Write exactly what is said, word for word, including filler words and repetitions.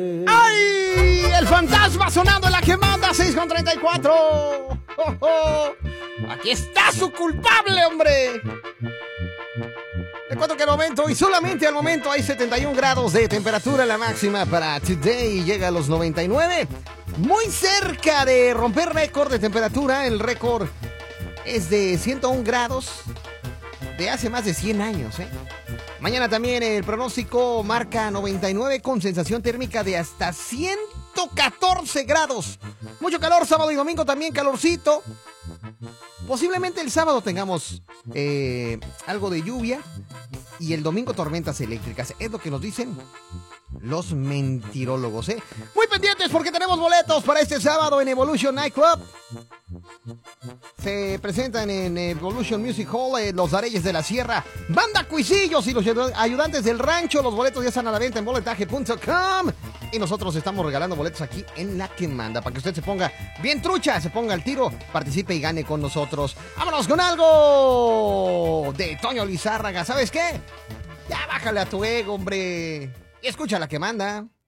¡Ay! El fantasma sonando en la que manda seis con treinta y cuatro. ¡Oh, oh! Aquí está su culpable, hombre. Te cuento que al momento, y solamente al momento, hay setenta y un grados de temperatura. La máxima para today llega a los noventa y nueve. Muy cerca de romper récord de temperatura. El récord es de ciento un grados de hace más de cien años, ¿eh? Mañana también el pronóstico marca noventa y nueve con sensación térmica de hasta ciento catorce grados. Mucho calor, sábado y domingo también calorcito. Posiblemente el sábado tengamos eh, algo de lluvia y el domingo tormentas eléctricas. Es lo que nos dicen los mentirólogos, ¿eh? Muy pendientes porque tenemos boletos para este sábado en Evolution Nightclub. Se presentan en Evolution Music Hall eh, Los Areyes de la Sierra, Banda Cuisillos y los Ayudantes del Rancho. Los boletos ya están a la venta en boletaje punto com. Y nosotros estamos regalando boletos aquí en La Que Manda, para que usted se ponga bien trucha, se ponga al tiro, participe y gane con nosotros. ¡Vámonos con algo de Toño Lizárraga! ¿Sabes qué? Ya bájale a tu ego, hombre. Y escucha La Que Manda.